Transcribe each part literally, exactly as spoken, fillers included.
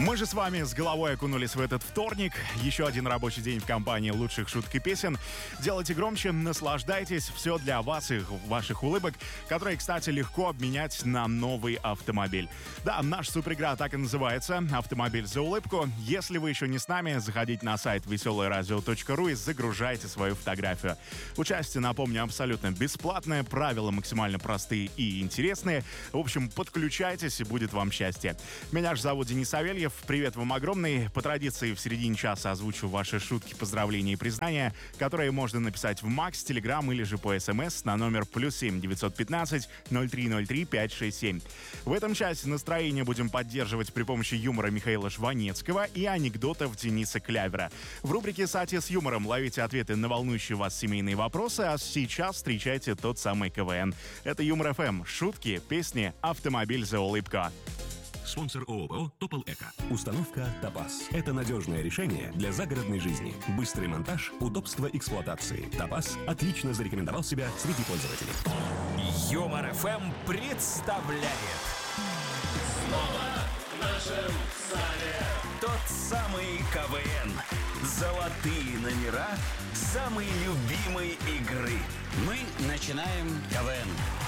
Мы же с вами с головой окунулись в этот вторник. Еще один рабочий день в компании лучших шуток и песен. Делайте громче, наслаждайтесь. Все для вас и ваших улыбок, которые, кстати, легко обменять на новый автомобиль. Да, наша суперигра так и называется «Автомобиль за улыбку». Если вы еще не с нами, заходите на сайт веселое радио точка ру и загружайте свою фотографию. Участие, напомню, абсолютно бесплатное. Правила максимально простые и интересные. В общем, подключайтесь, и будет вам счастье. Меня же зовут Денис Савельев. Привет вам огромный. По традиции в середине часа озвучу ваши шутки, поздравления и признания, которые можно написать в Макс, Телеграм или же по СМС на номер плюс семь девятьсот пятнадцать ноль три ноль три пять шесть семь. В этом часе настроение будем поддерживать при помощи юмора Михаила Жванецкого и анекдотов Дениса Клявера. В рубрике «Сати с юмором» ловите ответы на волнующие вас семейные вопросы, а сейчас встречайте тот самый КВН. Это Юмор эф эм, шутки, песни, автомобиль за улыбку. Спонсор ООО «Топол Эко». Установка «Топаз». Это надежное решение для загородной жизни. Быстрый монтаж, удобство эксплуатации. «Топаз» отлично зарекомендовал себя среди пользователей. Юмор эф эм представляет Снова в нашем зале тот самый КВН. Золотые номера самой любимой игры. Мы начинаем КВН.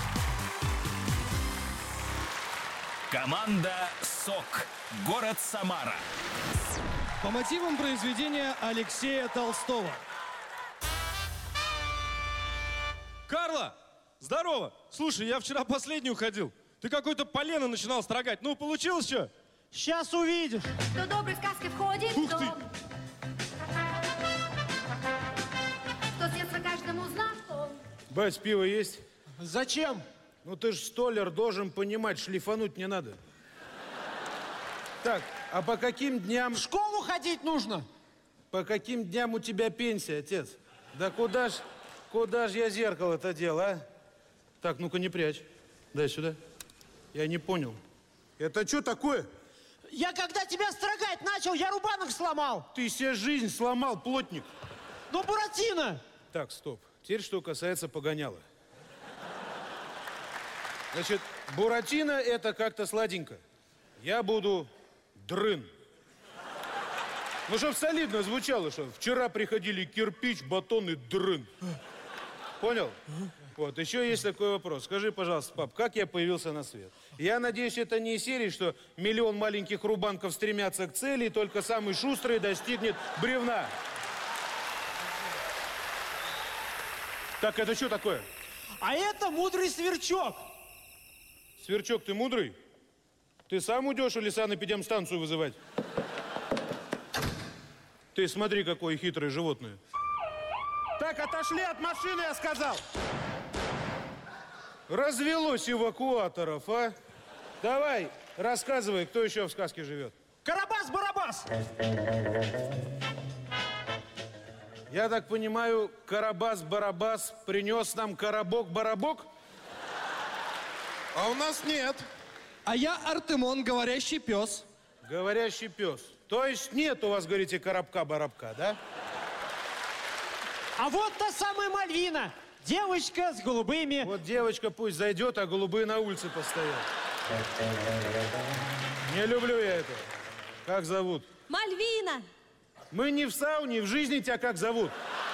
Команда «СОК». Город Самара. По мотивам произведения Алексея Толстого. Карла, здорово! Слушай, я вчера последний уходил. Ты какой-то полено начинал строгать. Ну, получилось что? Сейчас увидишь. Кто доброй сказки входит в Ух ты! дом. Кто с детства каждому знаком. Бать, пиво есть? Зачем? Ну ты ж столер, должен понимать, шлифануть не надо. Так, а по каким дням... В школу ходить нужно. По каким дням у тебя пенсия, отец? Да куда ж, куда ж я зеркало-то дел, а? Так, ну-ка не прячь. Дай сюда. Я не понял. Это что такое? Я когда тебя строгать начал, я рубанок сломал. Ты себе жизнь сломал, плотник. Ну, Буратино! Так, стоп. Теперь что касается погоняла. Значит, Буратино это как-то сладенько. Я буду дрын. Ну, чтоб солидно звучало, что вчера приходили кирпич, батон и дрын. Понял? Вот, еще есть такой вопрос. Скажи, пожалуйста, пап, как я появился на свет? Я надеюсь, это не из серии, что миллион маленьких рубанков стремятся к цели, и только самый шустрый достигнет бревна. Так, это что такое? А это мудрый сверчок. Сверчок, ты мудрый? Ты сам уйдешь или санэпидемстанцию вызывать? Ты смотри, какое хитрое животное. Так, отошли от машины, я сказал! Развелось эвакуаторов, а? Давай, рассказывай, кто еще в сказке живет. Карабас-барабас! Я так понимаю, Карабас-барабас принес нам коробок-барабок? А у нас нет. А я Артемон, говорящий пес. Говорящий пес. То есть нет у вас, говорите, коробка-барабка, да? А вот та самая Мальвина. Девочка с голубыми... Вот девочка пусть зайдет, а голубые на улице постоят. Не люблю я это. Как зовут? Мальвина. Мы не в сауне, в жизни тебя как зовут?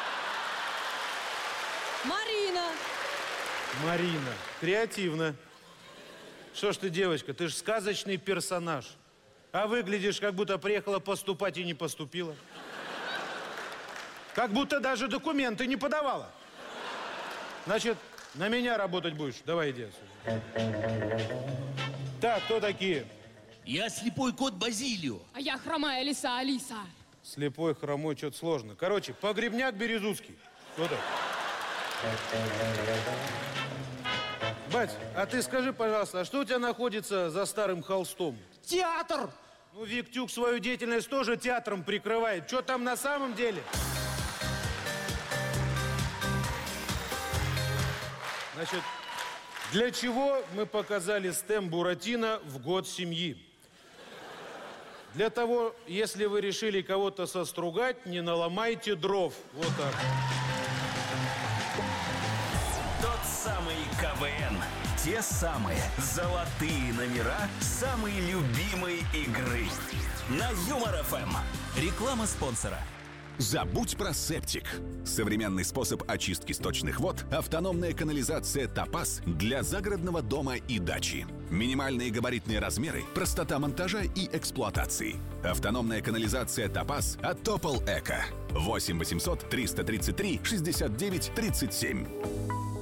Марина. Марина. Креативно. Что ж ты, девочка, ты ж сказочный персонаж. А выглядишь, как будто приехала поступать и не поступила. Как будто даже документы не подавала. Значит, на меня работать будешь. Давай, иди отсюда. Так, кто такие? Я слепой кот Базилио. А я хромая лиса Алиса. Слепой, хромой, что-то сложно. Короче, погребняк Березутский. Кто так? Бать, а ты скажи, пожалуйста, а что у тебя находится за старым холстом? Театр! Ну, Виктюк свою деятельность тоже театром прикрывает. Что там на самом деле? Значит, для чего мы показали стем Буратино в год семьи? Для того, если вы решили кого-то состругать, не наломайте дров. Вот так. Тот самый КВН. те самые золотые номера самой любимой игры. На Юмор-ФМ. Реклама спонсора. Забудь про септик. Современный способ очистки сточных вод – автономная канализация «Топаз» для загородного дома и дачи. Минимальные габаритные размеры, простота монтажа и эксплуатации. Автономная канализация «Топаз» от Топол Эко. восемь восемьсот триста тридцать три шестьдесят девять тридцать семь.